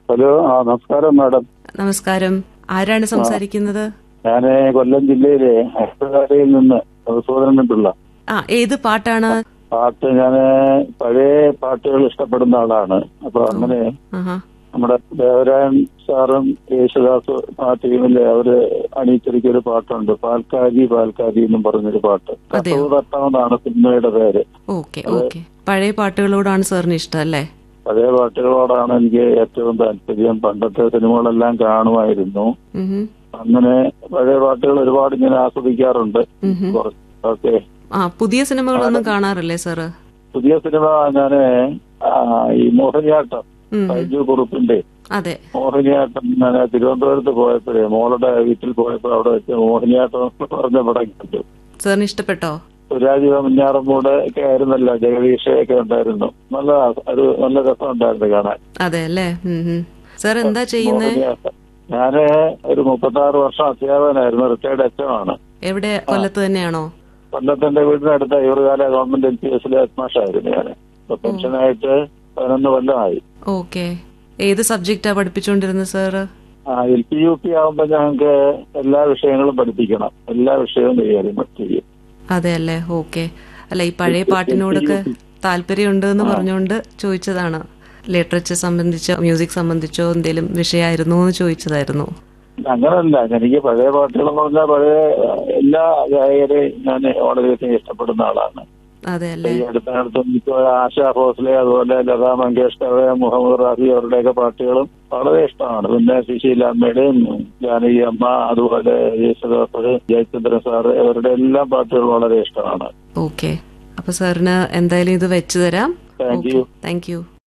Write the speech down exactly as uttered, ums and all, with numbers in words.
Hello, ആ നമസ്കാരം madam. നമസ്കാരം. ആരാണ് സംസാരിക്കുന്നത്? ഞാന് കൊല്ലം ജില്ലയിലെ അഷ്ടകാരയിൽ നിന്ന് മധുസൂദനൻ പിള്ള. ആ, ഏത് പാട്ടാണ്? പാട്ട് ഞാന് പഴയ പാട്ടുകൾ ഇഷ്ടപ്പെടുന്ന ആളാണ്. അപ്പൊ അങ്ങനെ നമ്മുടെ ദേവരായൻ സാറും യേശുദാസ് ആ ടീമിലെ അവര് അണിയിച്ചൊരുക്കിയൊരു പാട്ടുണ്ട്, പാൽക്കാരി പാൽക്കാരി എന്നും പറഞ്ഞൊരു പാട്ട്. കസവ് തട്ടാമെന്നാണ് സിനിമയുടെ പേര്. Okay okay. പഴയ പാട്ടുകളോടാണ് സാറിന് ഇഷ്ടം അല്ലേ? പഴയ പാട്ടുകളോടാണ് എനിക്ക് ഏറ്റവും താല്പര്യം. പണ്ടത്തെ സിനിമകളെല്ലാം കാണുമായിരുന്നു. അങ്ങനെ പഴയ പാട്ടുകൾ ഒരുപാട് ഞാൻ ആസ്വദിക്കാറുണ്ട്. ഓക്കെ. ആ, പുതിയ സിനിമകളൊന്നും കാണാറില്ലേ സാറ്? പുതിയ സിനിമ ഞാന് ഈ മോഹിനിയാട്ടം, ബൈജു കുറുപ്പിന്റെ അതെ മോഹിനിയാട്ടം, ഞാൻ തിരുവനന്തപുരത്ത് പോയപ്പോഴേ മോളുടെ വീട്ടിൽ പോയപ്പോ അവിടെ വെച്ച് മോഹിനിയാട്ടം പറഞ്ഞ പടം കണ്ടു. സാറിന് ഇഷ്ടപ്പെട്ടോ? സുരാജ് മഞ്ഞാറമ്മൂടെ ഒക്കെ ആയിരുന്നല്ലോ, ജഗദീഷയൊക്കെ ഉണ്ടായിരുന്നു. നല്ല ഒരു നല്ല രസം ഉണ്ടായിരുന്നു കാണാൻ. അതെ അല്ലേ? സാർ എന്താ ചെയ്യുന്നത്? ഞാന് ഒരു മുപ്പത്തി ആറ് വർഷം അധ്യാപകനായിരുന്നു. റിട്ടയർഡ് എച്ച് എം ആണ്. എവിടെ? കൊല്ലത്ത് തന്നെയാണോ? കൊല്ലത്തിന്റെ വീടിനടുത്ത ഇവർകാല ഗവൺമെന്റ് എൽ പി എസിലെ ഹെഡ്മാഷായിരുന്നു ഞാൻ. ഇപ്പൊ പെൻഷനായിട്ട് പതിനൊന്ന് കൊല്ലമായി. ഓക്കെ. ഏത് സബ്ജക്റ്റാ പഠിപ്പിച്ചുകൊണ്ടിരുന്നത് സാറ്? ആ, എൽ പി യു പി ആവുമ്പോ ഞങ്ങൾക്ക് എല്ലാ വിഷയങ്ങളും പഠിപ്പിക്കണം. എല്ലാ വിഷയവും കൈകാര്യം ചെയ്യും. അതെ അല്ലേ? ഓക്കെ. അല്ല, ഈ പഴയ പാട്ടിനോടൊക്കെ താല്പര്യമുണ്ട് എന്ന് പറഞ്ഞുകൊണ്ട് ചോദിച്ചതാണ്. ലിറ്ററേച്ചർ സംബന്ധിച്ചോ മ്യൂസിക് സംബന്ധിച്ചോ എന്തെങ്കിലും വിഷയമായിരുന്നു എന്ന് ചോദിച്ചതായിരുന്നു. അങ്ങനല്ല, എനിക്ക് പഴയ പാട്ടുകളെന്ന് പറഞ്ഞാൽ പഴയ എല്ലാ ഗായകരെയും ഞാൻ വളരെയധികം ഇഷ്ടപ്പെടുന്ന ആളാണ്. അതെ അല്ലേ? ഈ അടുത്തടുത്ത് ഇപ്പോൾ ആശാ ഭോസ്ലെ, അതുപോലെ ലതാ മങ്കേഷ്കർ, മുഹമ്മദ് റാഫി അവരുടെയൊക്കെ പാട്ടുകളും വളരെ ഇഷ്ടമാണ്. പിന്നെ സുശീലാമ്മയുടെയും ജാനകി അമ്മ, അതുപോലെ യേശുദാസ്, ജയചന്ദ്രൻ സാറ്, അവരുടെ എല്ലാ പാട്ടുകളും വളരെ ഇഷ്ടമാണ്. ഓക്കെ. അപ്പൊ സാറിന് എന്തായാലും ഇത് വെച്ചു തരാം. Thank you. Thank you.